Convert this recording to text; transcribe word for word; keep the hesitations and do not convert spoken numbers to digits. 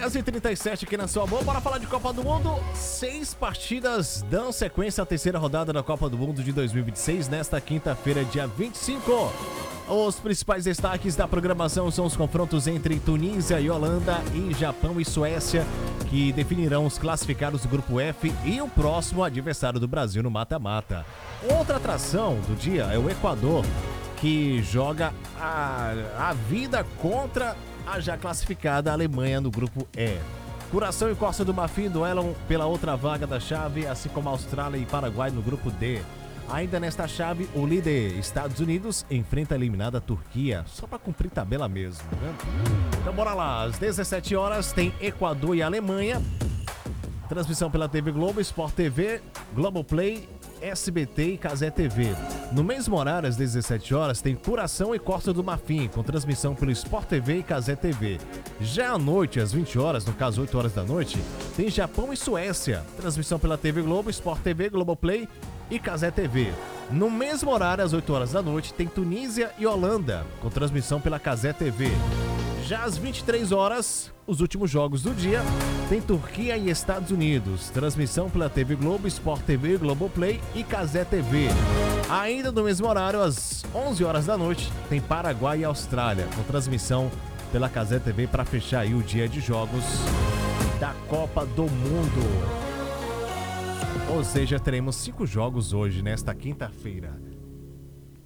dez e trinta e sete aqui na sua boa. Bora falar de Copa do Mundo. Seis partidas dão sequência à terceira rodada da Copa do Mundo de dois mil e vinte e seis, nesta quinta-feira, dia vinte e cinco. Os principais destaques da programação são os confrontos entre Tunísia e Holanda e Japão e Suécia, que definirão os classificados do Grupo F e o próximo adversário do Brasil no mata-mata. Outra atração do dia é o Equador, que joga a, a vida contra a já classificada Alemanha no Grupo E. Curaçao e Costa do Marfim duelam pela outra vaga da chave, assim como Austrália e Paraguai no Grupo D. Ainda nesta chave, o líder Estados Unidos enfrenta a eliminada Turquia, só para cumprir tabela mesmo, né? Então bora lá, às dezessete horas tem Equador e Alemanha. Transmissão pela T V Globo, Sport T V, Globoplay, S B T e Cazé T V. No mesmo horário, às dezessete horas, tem Curaçao e Costa do Marfim, com transmissão pelo Sport T V e Cazé T V. Já à noite, às vinte horas, no caso oito horas da noite, tem Japão e Suécia, transmissão pela T V Globo, Sport T V, Globoplay e Cazé T V. No mesmo horário, às oito horas da noite, tem Tunísia e Holanda, com transmissão pela Cazé T V. Já às vinte e três horas, os últimos jogos do dia, tem Turquia e Estados Unidos, transmissão pela T V Globo, Sport T V, Globoplay e Cazé T V. Ainda no mesmo horário, às onze horas da noite, tem Paraguai e Austrália, com transmissão pela Cazé T V para fechar aí o dia de jogos da Copa do Mundo. Ou seja, teremos cinco jogos hoje, nesta quinta-feira.